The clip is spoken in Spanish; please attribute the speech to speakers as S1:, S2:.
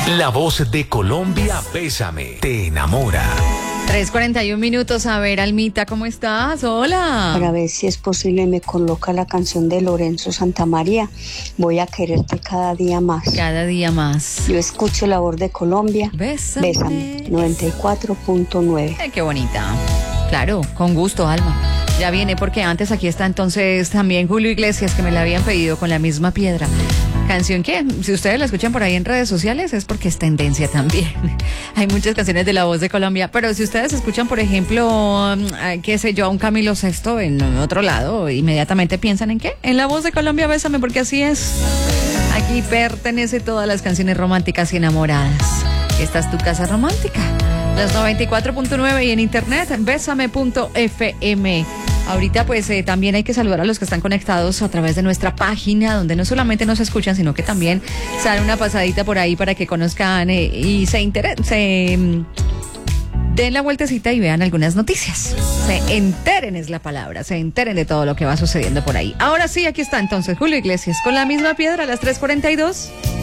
S1: La voz de Colombia, Bésame, te enamora.
S2: 3:41. A ver, Almita, ¿cómo estás? Hola.
S3: Para ver si es posible me coloca la canción de Lorenzo Santamaría. Voy a quererte cada día más.
S2: Cada día más.
S3: Yo escucho La Voz de Colombia.
S2: Bésame.
S3: Bésame, 94.9.
S2: Qué bonita. Claro, con gusto, Alma. Ya viene porque antes aquí está entonces también Julio Iglesias, que me la habían pedido con La Misma Piedra. Canción que, si ustedes la escuchan por ahí en redes sociales, es porque es tendencia también. Hay muchas canciones de La Voz de Colombia, pero si ustedes escuchan, por ejemplo, qué sé yo, a un Camilo Sesto en otro lado, inmediatamente piensan en ¿qué? En La Voz de Colombia, Bésame, porque así es. Aquí pertenece todas las canciones románticas y enamoradas. Esta es tu casa romántica. Las 94.9 y en internet, bésame.fm. Ahorita pues también hay que saludar a los que están conectados a través de nuestra página, donde no solamente nos escuchan, sino que también sale una pasadita por ahí para que conozcan y se den la vueltecita y vean algunas noticias. Se enteren es la palabra, se enteren de todo lo que va sucediendo por ahí. Ahora sí, aquí está entonces Julio Iglesias con La Misma Piedra a las 3:42.